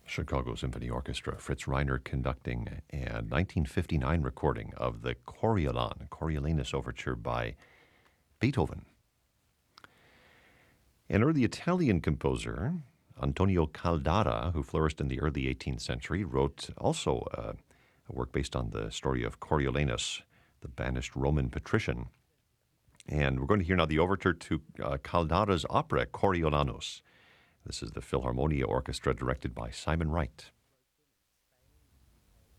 Chicago Symphony Orchestra, Fritz Reiner conducting a 1959 recording of the Coriolanus Overture by Beethoven. An early Italian composer, Antonio Caldara, who flourished in the early 18th century, wrote also a work based on the story of Coriolanus, the banished Roman patrician. And we're going to hear now the overture to Caldara's opera, Coriolanus. This is the Philharmonia Orchestra directed by Simon Wright.